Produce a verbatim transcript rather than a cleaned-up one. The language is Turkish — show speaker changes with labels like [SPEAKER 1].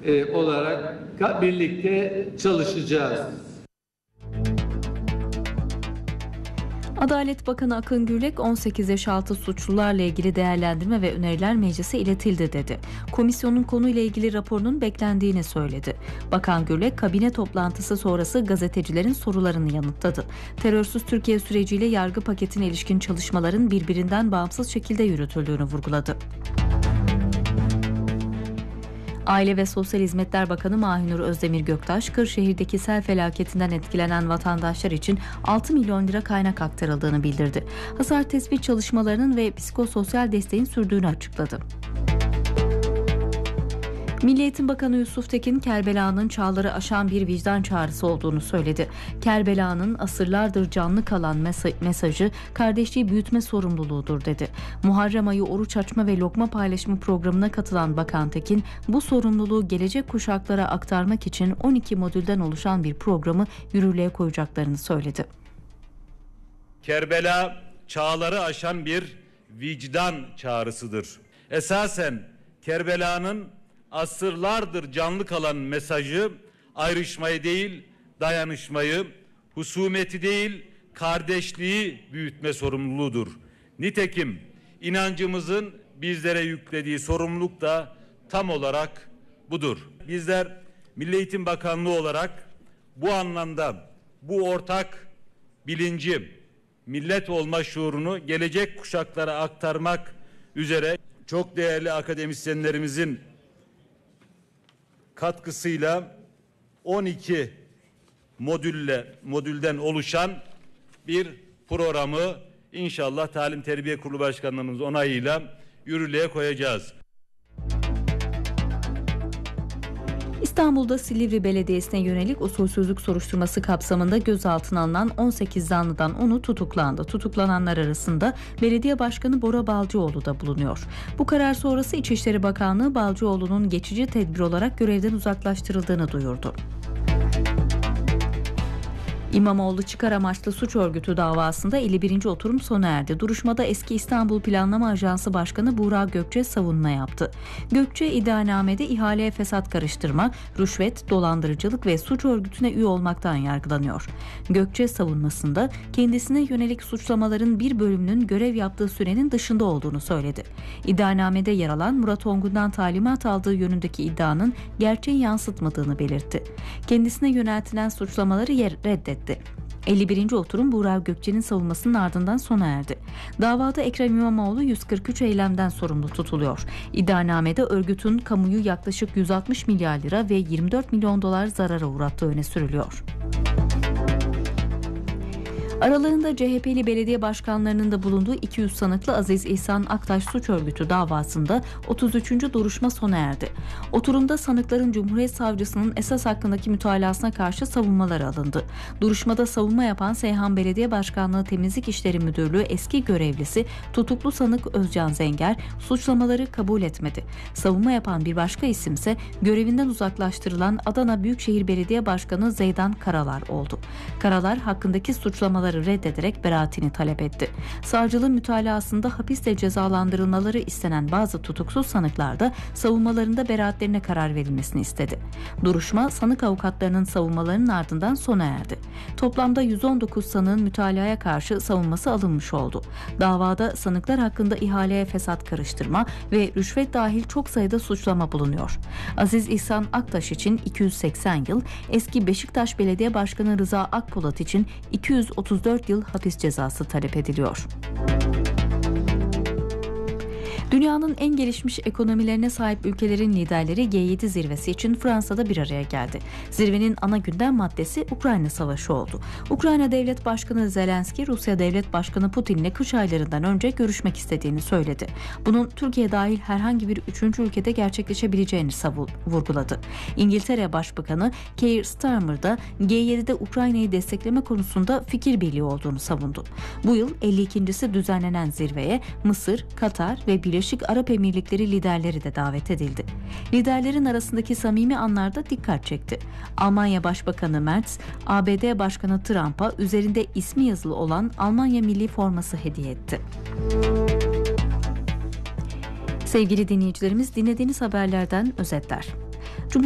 [SPEAKER 1] e, olarak birlikte çalışacağız.
[SPEAKER 2] Adalet Bakanı Akın Gürlek on sekiz yaş altı suçlularla ilgili değerlendirme ve öneriler meclise iletildi dedi. Komisyonun konuyla ilgili raporunun beklendiğini söyledi. Bakan Gürlek kabine toplantısı sonrası gazetecilerin sorularını yanıtladı. Terörsüz Türkiye süreciyle yargı paketine ilişkin çalışmaların birbirinden bağımsız şekilde yürütüldüğünü vurguladı. Aile ve Sosyal Hizmetler Bakanı Mahinur Özdemir Göktaş, Kırşehir'deki sel felaketinden etkilenen vatandaşlar için altı milyon lira kaynak aktarıldığını bildirdi. Hasar tespit çalışmalarının ve psikososyal desteğin sürdüğünü açıkladı. Milli Eğitim Bakanı Yusuf Tekin, Kerbela'nın çağları aşan bir vicdan çağrısı olduğunu söyledi. Kerbela'nın asırlardır canlı kalan mesajı kardeşliği büyütme sorumluluğudur dedi. Muharrem ayı oruç açma ve lokma paylaşımı programına katılan Bakan Tekin, bu sorumluluğu gelecek kuşaklara aktarmak için on iki modülden oluşan bir programı yürürlüğe koyacaklarını söyledi.
[SPEAKER 3] Kerbela çağları aşan bir vicdan çağrısıdır. Esasen Kerbela'nın asırlardır canlı kalan mesajı ayrışmayı değil, dayanışmayı, husumeti değil, kardeşliği büyütme sorumluluğudur. Nitekim inancımızın bizlere yüklediği sorumluluk da tam olarak budur. Bizler Milli Eğitim Bakanlığı olarak bu anlamda bu ortak bilinci, millet olma şuurunu gelecek kuşaklara aktarmak üzere çok değerli akademisyenlerimizin katkısıyla on iki modülle modülden oluşan bir programı inşallah Talim Terbiye Kurulu Başkanlığımız onayıyla yürürlüğe koyacağız.
[SPEAKER 2] İstanbul'da Silivri Belediyesi'ne yönelik usulsüzlük soruşturması kapsamında gözaltına alınan on sekiz zanlıdan onu tutuklandı. Tutuklananlar arasında Belediye Başkanı Bora Balcıoğlu da bulunuyor. Bu karar sonrası İçişleri Bakanlığı Balcıoğlu'nun geçici tedbir olarak görevden uzaklaştırıldığını duyurdu. İmamoğlu çıkar amaçlı suç örgütü davasında elli birinci oturum sona erdi. Duruşmada eski İstanbul Planlama Ajansı Başkanı Buğra Gökçe savunma yaptı. Gökçe iddianamede ihaleye fesat karıştırma, rüşvet, dolandırıcılık ve suç örgütüne üye olmaktan yargılanıyor. Gökçe savunmasında kendisine yönelik suçlamaların bir bölümünün görev yaptığı sürenin dışında olduğunu söyledi. İddianamede yer alan Murat Ongun'dan talimat aldığı yönündeki iddianın gerçeği yansıtmadığını belirtti. Kendisine yöneltilen suçlamaları yer reddetti. elli birinci oturum Buğra Gökçe'nin savunmasının ardından sona erdi. Davada Ekrem İmamoğlu yüz kırk üç eylemden sorumlu tutuluyor. İddianamede örgütün kamuyu yaklaşık yüz altmış milyar lira ve yirmi dört milyon dolar zarara uğrattığı öne sürülüyor. Aralarında C H P'li belediye başkanlarının da bulunduğu iki yüz sanıklı Aziz İhsan Aktaş suç örgütü davasında otuz üçüncü duruşma sona erdi. Oturumda sanıkların Cumhuriyet Savcısının esas hakkındaki mütalasına karşı savunmaları alındı. Duruşmada savunma yapan Seyhan Belediye Başkanlığı Temizlik İşleri Müdürlüğü eski görevlisi tutuklu sanık Özcan Zenger suçlamaları kabul etmedi. Savunma yapan bir başka isimse görevinden uzaklaştırılan Adana Büyükşehir Belediye Başkanı Zeydan Karalar oldu. Karalar hakkındaki suçlamaları reddederek beraatini talep etti. Savcılığın mütalasında hapiste cezalandırılmaları istenen bazı tutuksuz sanıklar da savunmalarında beraatlerine karar verilmesini istedi. Duruşma sanık avukatlarının savunmalarının ardından sona erdi. Toplamda yüz on dokuz sanığın mütalaya karşı savunması alınmış oldu. Davada sanıklar hakkında ihaleye fesat karıştırma ve rüşvet dahil çok sayıda suçlama bulunuyor. Aziz İhsan Aktaş için iki yüz seksen yıl, eski Beşiktaş Belediye Başkanı Rıza Akpolat için iki yüz otuz dört yıl hapis cezası talep ediliyor. Dünyanın en gelişmiş ekonomilerine sahip ülkelerin liderleri G yedi zirvesi için Fransa'da bir araya geldi. Zirvenin ana gündem maddesi Ukrayna Savaşı oldu. Ukrayna Devlet Başkanı Zelenski, Rusya Devlet Başkanı Putin'le kış aylarından önce görüşmek istediğini söyledi. Bunun Türkiye dahil herhangi bir üçüncü ülkede gerçekleşebileceğini vurguladı. İngiltere Başbakanı Keir Starmer da G yedide Ukrayna'yı destekleme konusunda fikir birliği olduğunu savundu. Bu yıl elli ikincisi düzenlenen zirveye Mısır, Katar ve Birleşik Arap Emirlikleri liderleri de davet edildi. Liderlerin arasındaki samimi anlarda dikkat çekti. Almanya Başbakanı Merz, A B D Başkanı Trump'a üzerinde ismi yazılı olan Almanya milli forması hediye etti. Sevgili dinleyicilerimiz, dinlediğiniz haberlerden özetler.